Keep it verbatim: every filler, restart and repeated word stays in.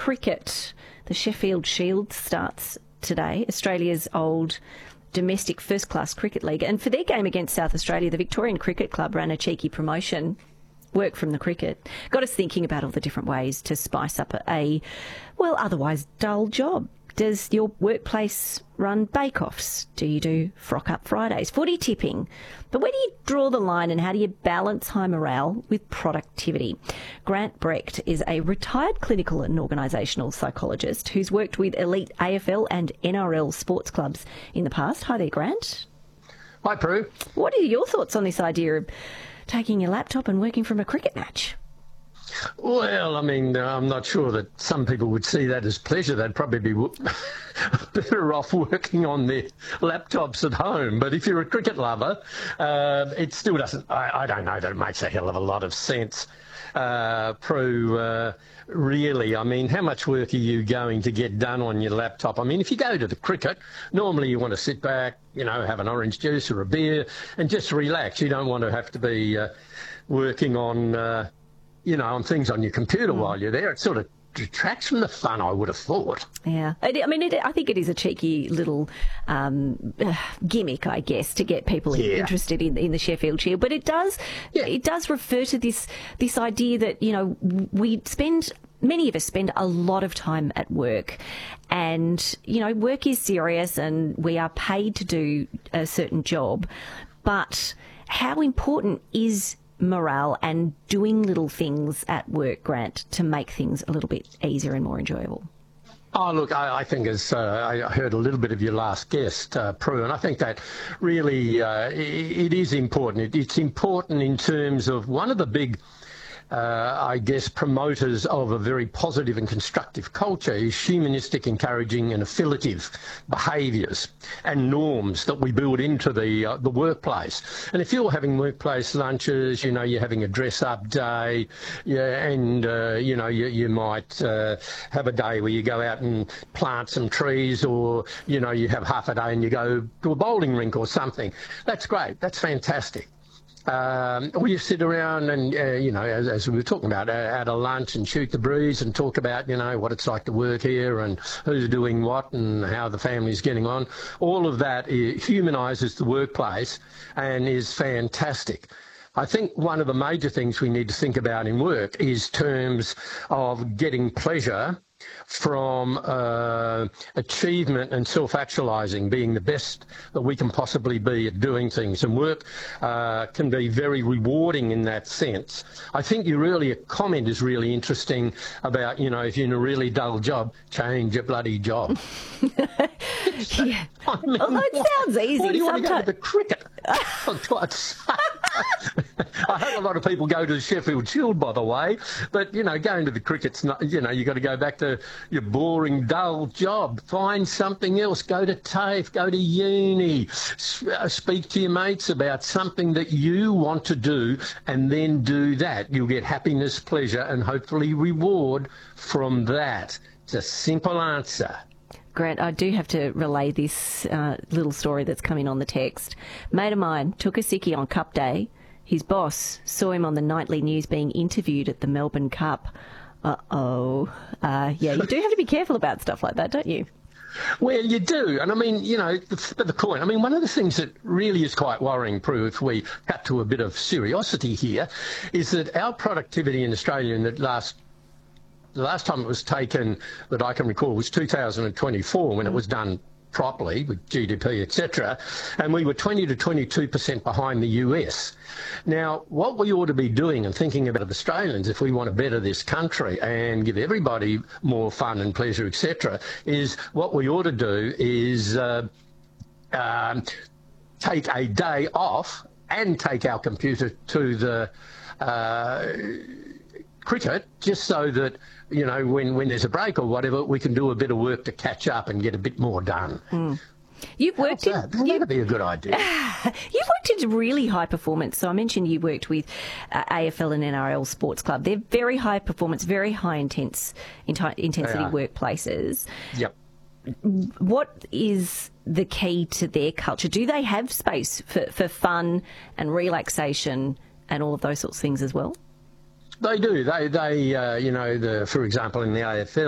cricket. The Sheffield Shield starts today, Australia's old domestic first-class cricket league. And for their game against South Australia, the Victorian Cricket Club ran a cheeky promotion, work from the cricket. Got us thinking about all the different ways to spice up a, well, otherwise dull job. Does your workplace run bake-offs? Do you do frock-up Fridays? Footy tipping? But where do you draw the line and how do you balance high morale with productivity? Grant Brecht is a retired clinical and organisational psychologist who's worked with elite A F L and N R L sports clubs in the past. Hi there, Grant. Hi, Prue. What are your thoughts on this idea of taking your laptop and working from a cricket match? Well, I mean, uh, I'm not sure that some people would see that as pleasure. They'd probably be w- better off working on their laptops at home. But if you're a cricket lover, uh, it still doesn't, I, I don't know that it makes a hell of a lot of sense. Uh, Prue, uh, really, I mean, how much work are you going to get done on your laptop? I mean, if you go to the cricket, normally you want to sit back, you know, have an orange juice or a beer and just relax. You don't want to have to be uh, working on... Uh, you know, on things on your computer mm. while you're there. It sort of detracts from the fun, I would have thought. Yeah. I mean, it, I think it is a cheeky little um, uh, gimmick, I guess, to get people yeah. interested in, in the Sheffield Shield. But it does, yeah. it does refer to this this idea that, you know, we spend... Many of us spend a lot of time at work and, you know, work is serious and we are paid to do a certain job. But how important is morale and doing little things at work, Grant, to make things a little bit easier and more enjoyable? Oh, look, I, I think as uh, I heard a little bit of your last guest, uh, Prue, and I think that really uh, it, it is important. It, it's important in terms of one of the big Uh, I guess, promoters of a very positive and constructive culture is humanistic, encouraging and affiliative behaviours and norms that we build into the uh, the workplace. And if you're having workplace lunches, you know, you're having a dress-up day, yeah, and, uh, you know, you, you might uh, have a day where you go out and plant some trees or, you know, you have half a day and you go to a bowling rink or something. That's great. That's fantastic. Um, or you sit around and, uh, you know, as, as we were talking about, uh, at a lunch and shoot the breeze and talk about, you know, what it's like to work here and who's doing what and how the family's getting on. All of that humanises the workplace and is fantastic. I think one of the major things we need to think about in work is terms of getting pleasure from uh, achievement and self-actualising, being the best that we can possibly be at doing things. And work uh, can be very rewarding in that sense. I think your earlier comment is really interesting about, you know, if you're in a really dull job, change your bloody job. Yeah. I mean, Although it sounds easy. Why do you want to go to Sometimes... the cricket? For God's sake. I hope a lot of people go to the Sheffield Shield, by the way, but, you know, going to the cricket's not, you know, you've got to go back to your boring, dull job. Find something else. Go to TAFE, go to uni, speak to your mates about something that you want to do and then do that. You'll get happiness, pleasure and hopefully reward from that. It's a simple answer. Grant, I do have to relay this uh, little story that's come in on the text. Mate of mine took a sickie on Cup Day. His boss saw him on the nightly news being interviewed at the Melbourne Cup. Uh-oh. Uh, yeah, you do have to be careful about stuff like that, don't you? Well, you do. And I mean, you know, the, the coin. I mean, one of the things that really is quite worrying, Prue, if we cut to a bit of seriosity here, is that our productivity in Australia in the last The last time it was taken that I can recall was two thousand twenty-four when it was done properly with G D P, et cetera, and we were twenty to twenty-two percent behind the U S. Now, what we ought to be doing and thinking about Australians, if we want to better this country and give everybody more fun and pleasure, et cetera, is what we ought to do is uh, um, take a day off and take our computer to the uh, cricket, just so that, you know, when, when there's a break or whatever, we can do a bit of work to catch up and get a bit more done. Mm. You've worked in... That would be a good idea. You've worked in really high performance. So I mentioned you worked with uh, A F L and N R L Sports Club. They're very high performance, very high intense inti- intensity workplaces. Yep. What is the key to their culture? Do they have space for, for fun and relaxation and all of those sorts of things as well? They do. They, they, uh, you know, the, for example, in the A F L,